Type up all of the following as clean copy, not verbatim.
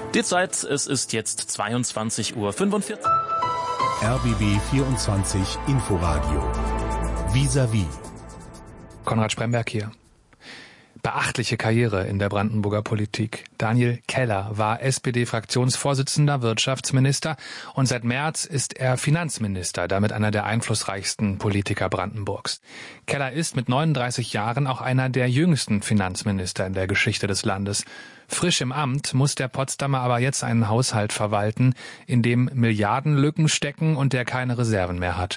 Die Zeit, es ist jetzt 22:45 Uhr. RBB 24 Inforadio. Vis-à-vis. Konrad Spremberg hier. Beachtliche Karriere in der Brandenburger Politik. Daniel Keller war SPD-Fraktionsvorsitzender, Wirtschaftsminister und seit März ist er Finanzminister, damit einer der einflussreichsten Politiker Brandenburgs. Keller ist mit 39 Jahren auch einer der jüngsten Finanzminister in der Geschichte des Landes. Frisch im Amt muss der Potsdamer aber jetzt einen Haushalt verwalten, in dem Milliardenlücken stecken und der keine Reserven mehr hat.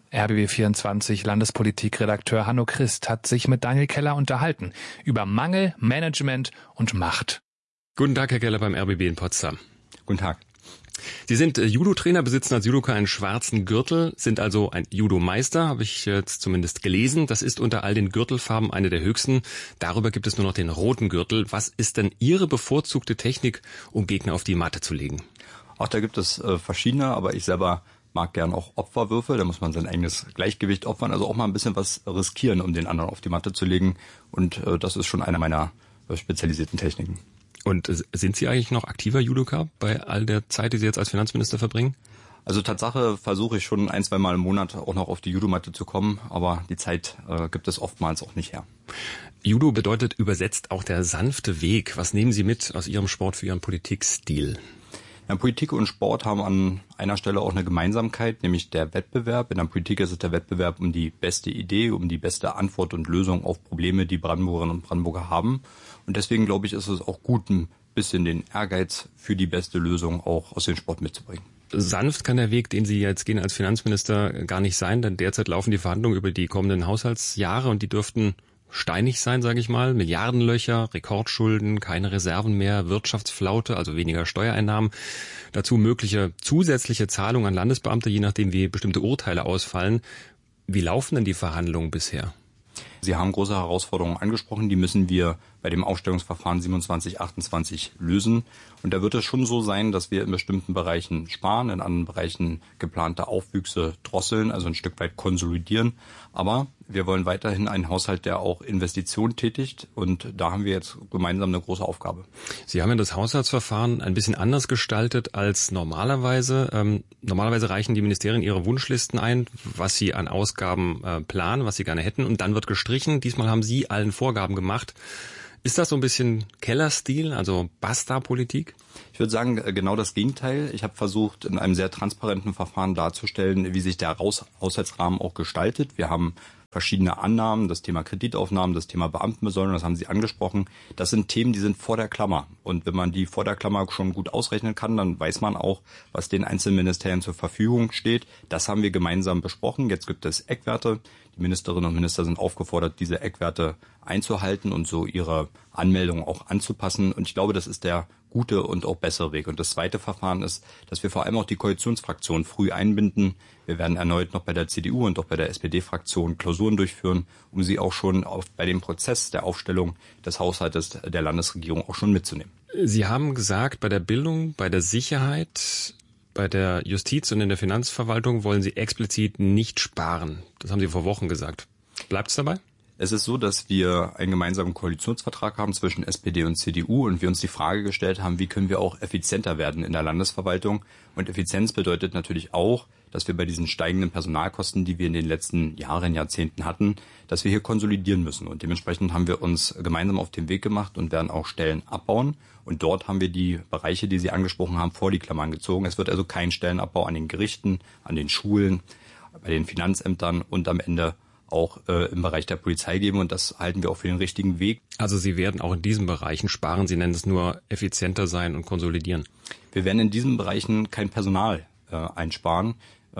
RBB24 Landespolitikredakteur Hanno Christ hat sich mit Daniel Keller unterhalten über Mangel, Management und Macht. Guten Tag, Herr Keller, beim RBB in Potsdam. Guten Tag. Sie sind Judo-Trainer, besitzen als Judoka einen schwarzen Gürtel, sind also ein Judo-Meister, habe ich jetzt zumindest gelesen. Das ist unter all den Gürtelfarben eine der höchsten. Darüber gibt es nur noch den roten Gürtel. Was ist denn Ihre bevorzugte Technik, um Gegner auf die Matte zu legen? Auch da gibt es verschiedene, aber ich selber mag gern auch Opferwürfe. Da muss man sein eigenes Gleichgewicht opfern, also auch mal ein bisschen was riskieren, um den anderen auf die Matte zu legen. Und das ist schon eine meiner spezialisierten Techniken. Und sind Sie eigentlich noch aktiver Judoka bei all der Zeit, die Sie jetzt als Finanzminister verbringen? Also Tatsache versuche ich schon 1-2 Mal im Monat auch noch auf die Judomatte zu kommen, aber die Zeit gibt es oftmals auch nicht her. Judo bedeutet übersetzt auch der sanfte Weg. Was nehmen Sie mit aus Ihrem Sport für Ihren Politikstil? Ja, Politik und Sport haben an einer Stelle auch eine Gemeinsamkeit, nämlich der Wettbewerb. In der Politik ist es der Wettbewerb um die beste Idee, um die beste Antwort und Lösung auf Probleme, die Brandenburgerinnen und Brandenburger haben. Und deswegen, glaube ich, ist es auch gut, ein bisschen den Ehrgeiz für die beste Lösung auch aus dem Sport mitzubringen. Sanft kann der Weg, den Sie jetzt gehen als Finanzminister, gar nicht sein, denn derzeit laufen die Verhandlungen über die kommenden Haushaltsjahre und die dürften steinig sein, sage ich mal. Milliardenlöcher, Rekordschulden, keine Reserven mehr, Wirtschaftsflaute, also weniger Steuereinnahmen. Dazu mögliche zusätzliche Zahlungen an Landesbeamte, je nachdem wie bestimmte Urteile ausfallen. Wie laufen denn die Verhandlungen bisher? Sie haben große Herausforderungen angesprochen, die müssen wir bei dem Aufstellungsverfahren 27/28 lösen. Und da wird es schon so sein, dass wir in bestimmten Bereichen sparen, in anderen Bereichen geplante Aufwüchse drosseln, also ein Stück weit konsolidieren. Aber wir wollen weiterhin einen Haushalt, der auch Investitionen tätigt. Und da haben wir jetzt gemeinsam eine große Aufgabe. Sie haben ja das Haushaltsverfahren ein bisschen anders gestaltet als normalerweise. Normalerweise reichen die Ministerien ihre Wunschlisten ein, was sie an Ausgaben planen, was sie gerne hätten. Und dann wird gestrichen. Diesmal haben Sie allen Vorgaben gemacht. Ist das so ein bisschen Keller-Stil, also Basta-Politik? Ich würde sagen, genau das Gegenteil. Ich habe versucht, in einem sehr transparenten Verfahren darzustellen, wie sich der Haushaltsrahmen auch gestaltet. Wir haben verschiedene Annahmen, das Thema Kreditaufnahmen, das Thema Beamtenbesoldung, das haben Sie angesprochen. Das sind Themen, die sind vor der Klammer. Und wenn man die vor der Klammer schon gut ausrechnen kann, dann weiß man auch, was den einzelnen Ministerien zur Verfügung steht. Das haben wir gemeinsam besprochen. Jetzt gibt es Eckwerte. Die Ministerinnen und Minister sind aufgefordert, diese Eckwerte einzuhalten und so ihre Anmeldungen auch anzupassen. Und ich glaube, das ist der gute und auch bessere Weg. Und das zweite Verfahren ist, dass wir vor allem auch die Koalitionsfraktion früh einbinden. Wir werden erneut noch bei der CDU und auch bei der SPD-Fraktion Klausuren durchführen, um sie auch schon bei dem Prozess der Aufstellung des Haushaltes der Landesregierung auch schon mitzunehmen. Sie haben gesagt, bei der Bildung, bei der Sicherheit, bei der Justiz und in der Finanzverwaltung wollen Sie explizit nicht sparen. Das haben Sie vor Wochen gesagt. Bleibt es dabei? Es ist so, dass wir einen gemeinsamen Koalitionsvertrag haben zwischen SPD und CDU und wir uns die Frage gestellt haben, wie können wir auch effizienter werden in der Landesverwaltung. Und Effizienz bedeutet natürlich auch, dass wir bei diesen steigenden Personalkosten, die wir in den letzten Jahren, Jahrzehnten hatten, dass wir hier konsolidieren müssen. Und dementsprechend haben wir uns gemeinsam auf den Weg gemacht und werden auch Stellen abbauen. Und dort haben wir die Bereiche, die Sie angesprochen haben, vor die Klammern gezogen. Es wird also kein Stellenabbau an den Gerichten, an den Schulen, bei den Finanzämtern und am Ende auch im Bereich der Polizei geben. Und das halten wir auch für den richtigen Weg. Also Sie werden auch in diesen Bereichen sparen. Sie nennen es nur effizienter sein und konsolidieren. Wir werden in diesen Bereichen kein Personal einsparen.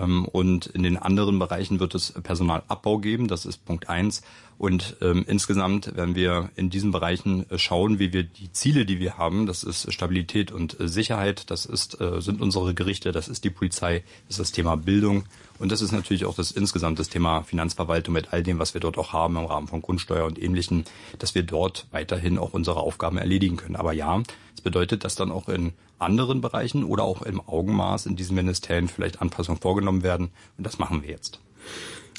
Und in den anderen Bereichen wird es Personalabbau geben, das ist Punkt 1. Und insgesamt werden wir in diesen Bereichen schauen, wie wir die Ziele, die wir haben, das ist Stabilität und Sicherheit, das sind unsere Gerichte, das ist die Polizei, das ist das Thema Bildung und das ist natürlich auch insgesamt das Thema Finanzverwaltung mit all dem, was wir dort auch haben im Rahmen von Grundsteuer und Ähnlichem, dass wir dort weiterhin auch unsere Aufgaben erledigen können. Aber ja, es bedeutet, dass dann auch in anderen Bereichen oder auch im Augenmaß in diesen Ministerien vielleicht Anpassungen vorgenommen werden und das machen wir jetzt.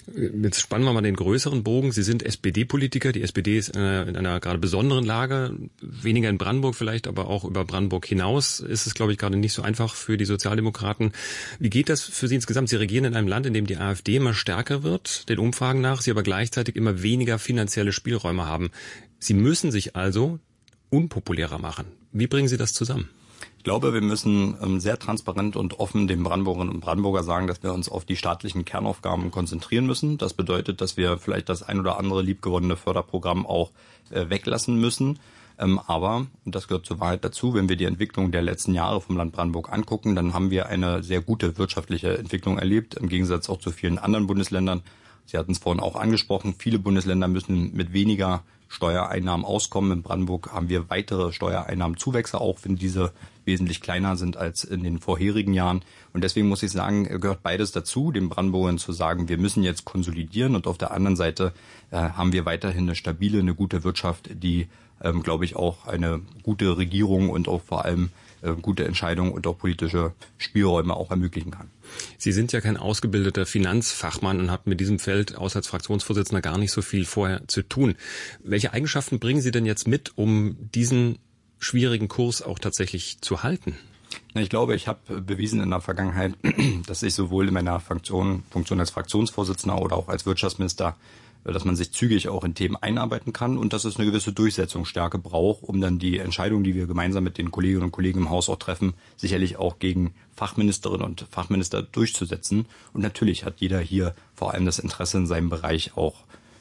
Jetzt spannen wir mal den größeren Bogen. Sie sind SPD-Politiker. Die SPD ist in einer gerade besonderen Lage. Weniger in Brandenburg vielleicht, aber auch über Brandenburg hinaus ist es, glaube ich, gerade nicht so einfach für die Sozialdemokraten. Wie geht das für Sie insgesamt? Sie regieren in einem Land, in dem die AfD immer stärker wird, den Umfragen nach, Sie aber gleichzeitig immer weniger finanzielle Spielräume haben. Sie müssen sich also unpopulärer machen. Wie bringen Sie das zusammen? Ich glaube, wir müssen sehr transparent und offen den Brandenburgerinnen und Brandenburger sagen, dass wir uns auf die staatlichen Kernaufgaben konzentrieren müssen. Das bedeutet, dass wir vielleicht das ein oder andere liebgewonnene Förderprogramm auch weglassen müssen. Aber, und das gehört zur Wahrheit dazu, wenn wir die Entwicklung der letzten Jahre vom Land Brandenburg angucken, dann haben wir eine sehr gute wirtschaftliche Entwicklung erlebt, im Gegensatz auch zu vielen anderen Bundesländern. Sie hatten es vorhin auch angesprochen, viele Bundesländer müssen mit weniger Steuereinnahmen auskommen. In Brandenburg haben wir weitere Steuereinnahmenzuwächse, auch wenn diese wesentlich kleiner sind als in den vorherigen Jahren. Und deswegen muss ich sagen, gehört beides dazu, den Brandenburgern zu sagen, wir müssen jetzt konsolidieren. Und auf der anderen Seite haben wir weiterhin eine stabile, eine gute Wirtschaft, die, glaube ich, auch eine gute Regierung und auch vor allem gute Entscheidungen und auch politische Spielräume auch ermöglichen kann. Sie sind ja kein ausgebildeter Finanzfachmann und hatten mit diesem Feld außer als Fraktionsvorsitzender gar nicht so viel vorher zu tun. Welche Eigenschaften bringen Sie denn jetzt mit, um diesen schwierigen Kurs auch tatsächlich zu halten? Ich glaube, ich habe bewiesen in der Vergangenheit, dass ich sowohl in meiner Funktion als Fraktionsvorsitzender oder auch als Wirtschaftsminister, dass man sich zügig auch in Themen einarbeiten kann und dass es eine gewisse Durchsetzungsstärke braucht, um dann die Entscheidungen, die wir gemeinsam mit den Kolleginnen und Kollegen im Haus auch treffen, sicherlich auch gegen Fachministerinnen und Fachminister durchzusetzen. Und natürlich hat jeder hier vor allem das Interesse in seinem Bereich auch,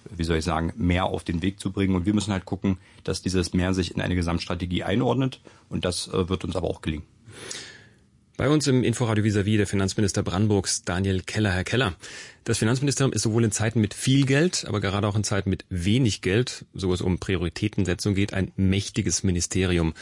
mehr auf den Weg zu bringen. Und wir müssen halt gucken, dass dieses Mehr sich in eine Gesamtstrategie einordnet. Und das wird uns aber auch gelingen. Bei uns im Inforadio vis-à-vis der Finanzminister Brandenburgs, Daniel Keller. Herr Keller, das Finanzministerium ist sowohl in Zeiten mit viel Geld, aber gerade auch in Zeiten mit wenig Geld, so es um Prioritätensetzung geht, ein mächtiges Ministerium.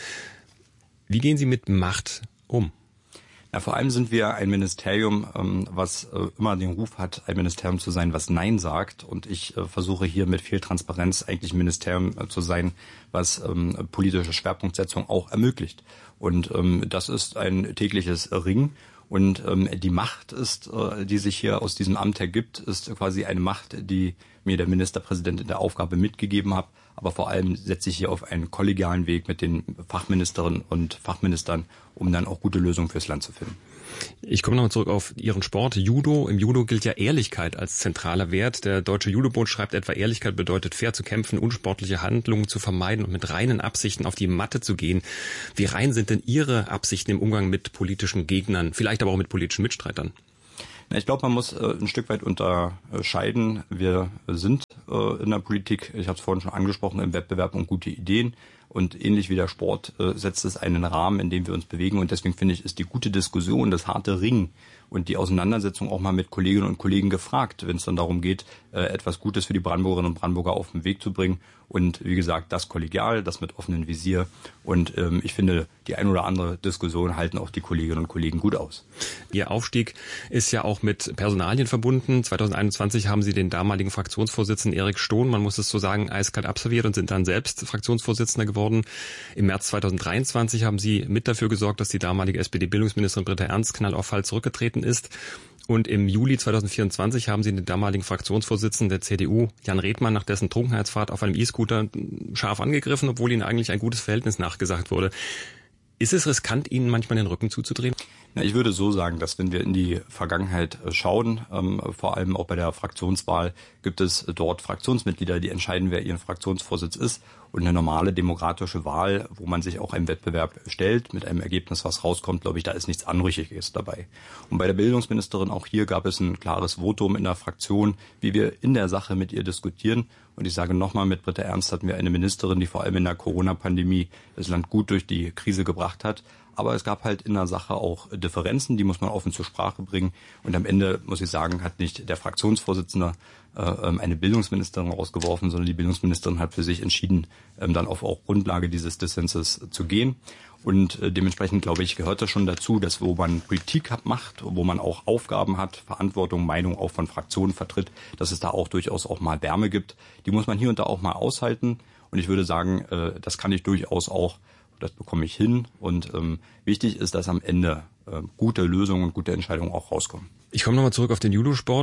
Wie gehen Sie mit Macht um? Ja, vor allem sind wir ein Ministerium, was immer den Ruf hat, ein Ministerium zu sein, was Nein sagt. Und ich versuche hier mit viel Transparenz eigentlich ein Ministerium zu sein, was politische Schwerpunktsetzung auch ermöglicht. Und das ist ein tägliches Ringen. Und die Macht ist, die sich hier aus diesem Amt ergibt, ist quasi eine Macht, die mir der Ministerpräsident in der Aufgabe mitgegeben hat. Aber vor allem setze ich hier auf einen kollegialen Weg mit den Fachministerinnen und Fachministern, um dann auch gute Lösungen fürs Land zu finden. Ich komme nochmal zurück auf Ihren Sport, Judo. Im Judo gilt ja Ehrlichkeit als zentraler Wert. Der Deutsche Judo-Bund schreibt etwa, Ehrlichkeit bedeutet fair zu kämpfen, unsportliche Handlungen zu vermeiden und mit reinen Absichten auf die Matte zu gehen. Wie rein sind denn Ihre Absichten im Umgang mit politischen Gegnern, vielleicht aber auch mit politischen Mitstreitern? Ich glaube, man muss ein Stück weit unterscheiden. Wir sind in der Politik, ich habe es vorhin schon angesprochen, im Wettbewerb um gute Ideen. Und ähnlich wie der Sport setzt es einen Rahmen, in dem wir uns bewegen. Und deswegen finde ich, ist die gute Diskussion, das harte Ringen und die Auseinandersetzung auch mal mit Kolleginnen und Kollegen gefragt, wenn es dann darum geht, etwas Gutes für die Brandenburgerinnen und Brandenburger auf den Weg zu bringen. Und wie gesagt, das kollegial, das mit offenem Visier. Und ich finde, die ein oder andere Diskussion halten auch die Kolleginnen und Kollegen gut aus. Ihr Aufstieg ist ja auch mit Personalien verbunden. 2021 haben Sie den damaligen Fraktionsvorsitzenden Erik Stohn, man muss es so sagen, eiskalt absolviert und sind dann selbst Fraktionsvorsitzender geworden. Im März 2023 haben Sie mit dafür gesorgt, dass die damalige SPD-Bildungsministerin Britta Ernst knallauf Fall zurückgetreten ist. Und im Juli 2024 haben Sie den damaligen Fraktionsvorsitzenden der CDU, Jan Redmann, nach dessen Trunkenheitsfahrt auf einem E-Scooter scharf angegriffen, obwohl Ihnen eigentlich ein gutes Verhältnis nachgesagt wurde. Ist es riskant, Ihnen manchmal den Rücken zuzudrehen? Ja, ich würde so sagen, dass wenn wir in die Vergangenheit schauen, vor allem auch bei der Fraktionswahl, gibt es dort Fraktionsmitglieder, die entscheiden, wer ihren Fraktionsvorsitz ist. Und eine normale demokratische Wahl, wo man sich auch einem Wettbewerb stellt, mit einem Ergebnis, was rauskommt, glaube ich, da ist nichts Anrüchiges dabei. Und bei der Bildungsministerin, auch hier gab es ein klares Votum in der Fraktion, wie wir in der Sache mit ihr diskutieren. Und ich sage nochmal, mit Britta Ernst hatten wir eine Ministerin, die vor allem in der Corona-Pandemie das Land gut durch die Krise gebracht hat. Aber es gab halt in der Sache auch Differenzen, die muss man offen zur Sprache bringen. Und am Ende, muss ich sagen, hat nicht der Fraktionsvorsitzende eine Bildungsministerin rausgeworfen, sondern die Bildungsministerin hat für sich entschieden, dann auf auch Grundlage dieses Dissenses zu gehen. Und dementsprechend, glaube ich, gehört das schon dazu, dass wo man Politik macht, wo man auch Aufgaben hat, Verantwortung, Meinung auch von Fraktionen vertritt, dass es da auch durchaus auch mal Wärme gibt. Die muss man hier und da auch mal aushalten. Und ich würde sagen, das kann ich durchaus auch, das bekomme ich hin. Und wichtig ist, dass am Ende gute Lösungen und gute Entscheidungen auch rauskommen. Ich komme nochmal zurück auf den Judosport.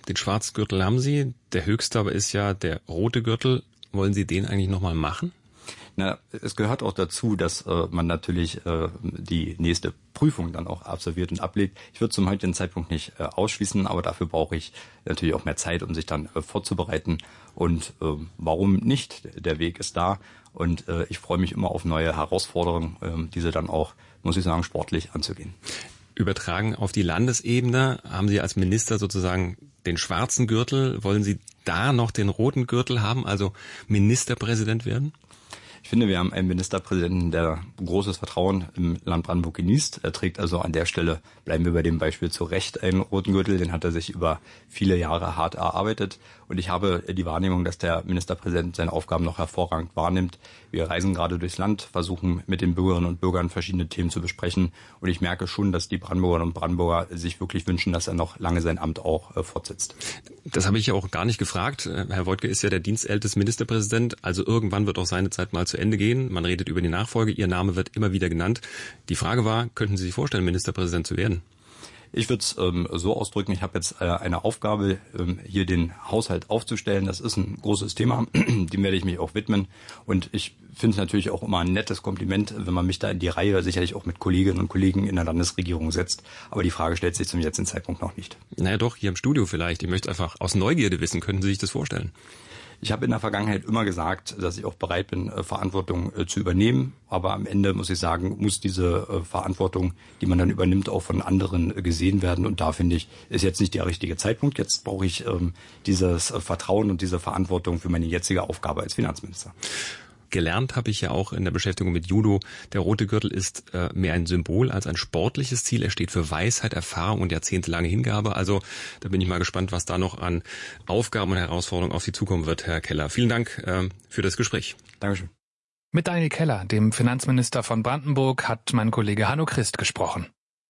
Den Schwarzgürtel haben Sie, der höchste aber ist ja der rote Gürtel. Wollen Sie den eigentlich nochmal machen? Na, es gehört auch dazu, dass man natürlich die nächste Prüfung dann auch absolviert und ablegt. Ich würde zum heutigen Zeitpunkt nicht ausschließen, aber dafür brauche ich natürlich auch mehr Zeit, um sich dann vorzubereiten. Und warum nicht? Der Weg ist da und ich freue mich immer auf neue Herausforderungen, diese dann auch, muss ich sagen, sportlich anzugehen. Übertragen auf die Landesebene haben Sie als Minister sozusagen den schwarzen Gürtel. Wollen Sie da noch den roten Gürtel haben, also Ministerpräsident werden? Ich finde, wir haben einen Ministerpräsidenten, der großes Vertrauen im Land Brandenburg genießt. Er trägt also an der Stelle, bleiben wir bei dem Beispiel, zu Recht einen roten Gürtel. Den hat er sich über viele Jahre hart erarbeitet. Und ich habe die Wahrnehmung, dass der Ministerpräsident seine Aufgaben noch hervorragend wahrnimmt. Wir reisen gerade durchs Land, versuchen mit den Bürgerinnen und Bürgern verschiedene Themen zu besprechen. Und ich merke schon, dass die Brandenburgerinnen und Brandenburger sich wirklich wünschen, dass er noch lange sein Amt auch fortsetzt. Das habe ich ja auch gar nicht gefragt. Herr Woidke ist ja der dienstälteste Ministerpräsident. Also irgendwann wird auch seine Zeit mal zu Ende gehen. Man redet über die Nachfolge. Ihr Name wird immer wieder genannt. Die Frage war, könnten Sie sich vorstellen, Ministerpräsident zu werden? Ich würde es so ausdrücken, ich habe jetzt eine Aufgabe, hier den Haushalt aufzustellen. Das ist ein großes Thema, dem werde ich mich auch widmen. Und ich finde es natürlich auch immer ein nettes Kompliment, wenn man mich da in die Reihe sicherlich auch mit Kolleginnen und Kollegen in der Landesregierung setzt. Aber die Frage stellt sich zum jetzigen Zeitpunkt noch nicht. Naja doch, hier im Studio vielleicht. Ich möchte einfach aus Neugierde wissen, könnten Sie sich das vorstellen? Ich habe in der Vergangenheit immer gesagt, dass ich auch bereit bin, Verantwortung zu übernehmen. Aber am Ende muss ich sagen, muss diese Verantwortung, die man dann übernimmt, auch von anderen gesehen werden. Und da finde ich, ist jetzt nicht der richtige Zeitpunkt. Jetzt brauche ich dieses Vertrauen und diese Verantwortung für meine jetzige Aufgabe als Finanzminister. Gelernt habe ich ja auch in der Beschäftigung mit Judo. Der rote Gürtel ist mehr ein Symbol als ein sportliches Ziel. Er steht für Weisheit, Erfahrung und jahrzehntelange Hingabe. Also da bin ich mal gespannt, was da noch an Aufgaben und Herausforderungen auf Sie zukommen wird, Herr Keller. Vielen Dank für das Gespräch. Dankeschön. Mit Daniel Keller, dem Finanzminister von Brandenburg, hat mein Kollege Hanno Christ gesprochen.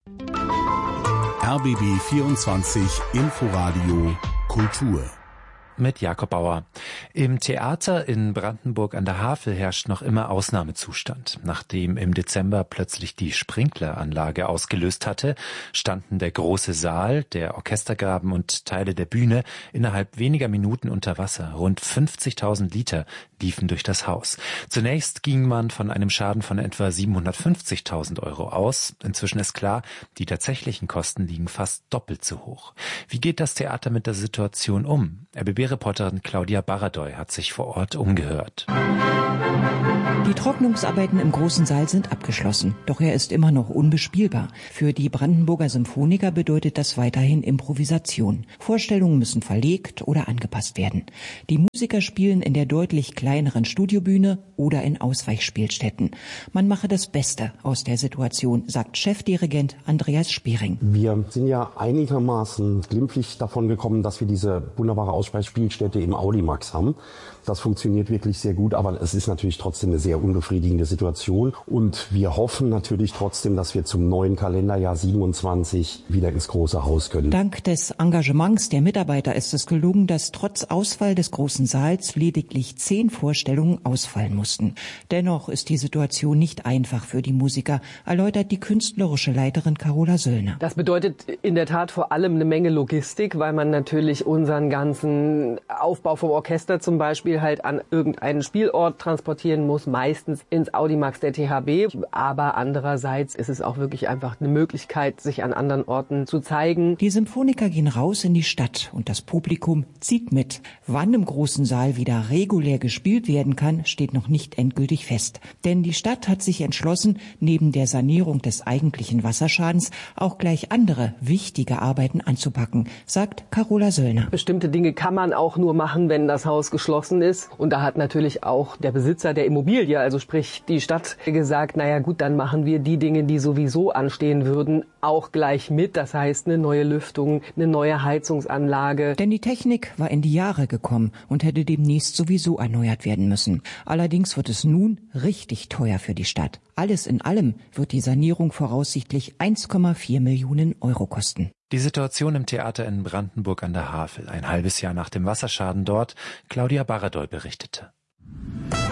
RBB 24 Inforadio Kultur. Mit Jakob Bauer. Im Theater in Brandenburg an der Havel herrscht noch immer Ausnahmezustand. Nachdem im Dezember plötzlich die Sprinkleranlage ausgelöst hatte, standen der große Saal, der Orchestergraben und Teile der Bühne innerhalb weniger Minuten unter Wasser. Rund 50.000 Liter liefen durch das Haus. Zunächst ging man von einem Schaden von etwa 750.000 Euro aus. Inzwischen ist klar, die tatsächlichen Kosten liegen fast doppelt so hoch. Wie geht das Theater mit der Situation um? RBB-Reporterin Claudia Baradoy hat sich vor Ort umgehört. Die Trocknungsarbeiten im großen Saal sind abgeschlossen, doch er ist immer noch unbespielbar. Für die Brandenburger Symphoniker bedeutet das weiterhin Improvisation. Vorstellungen müssen verlegt oder angepasst werden. Die Musiker spielen in der deutlich kleineren Studiobühne oder in Ausweichspielstätten. Man mache das Beste aus der Situation, sagt Chefdirigent Andreas Spering. Wir sind ja einigermaßen glimpflich davon gekommen, dass wir diese wunderbare Ausweichspielstätte im Audimax haben. Das funktioniert wirklich sehr gut, aber es ist natürlich trotzdem eine sehr unbefriedigende Situation. Und wir hoffen natürlich trotzdem, dass wir zum neuen Kalenderjahr 27 wieder ins große Haus können. Dank des Engagements der Mitarbeiter ist es gelungen, dass trotz Ausfall des großen Saals lediglich 10 Vorstellungen ausfallen mussten. Dennoch ist die Situation nicht einfach für die Musiker, erläutert die künstlerische Leiterin Carola Söllner. Das bedeutet in der Tat vor allem eine Menge Logistik, weil man natürlich unseren ganzen Aufbau vom Orchester zum Beispiel halt an irgendeinen Spielort transportieren muss, meistens ins Audimax der THB. Aber andererseits ist es auch wirklich einfach eine Möglichkeit, sich an anderen Orten zu zeigen. Die Symphoniker gehen raus in die Stadt und das Publikum zieht mit. Wann im großen Saal wieder regulär gespielt werden kann, steht noch nicht endgültig fest. Denn die Stadt hat sich entschlossen, neben der Sanierung des eigentlichen Wasserschadens auch gleich andere wichtige Arbeiten anzupacken, sagt Carola Söllner. Bestimmte Dinge kann man auch nur machen, wenn das Haus geschlossen ist. Und da hat natürlich auch der Besitzer der Immobilie, also sprich die Stadt, gesagt, naja gut, dann machen wir die Dinge, die sowieso anstehen würden, auch gleich mit. Das heißt, eine neue Lüftung, eine neue Heizungsanlage. Denn die Technik war in die Jahre gekommen und hätte demnächst sowieso erneuert werden müssen. Allerdings wird es nun richtig teuer für die Stadt. Alles in allem wird die Sanierung voraussichtlich 1,4 Millionen Euro kosten. Die Situation im Theater in Brandenburg an der Havel, ein halbes Jahr nach dem Wasserschaden dort, Claudia Baradoy berichtete.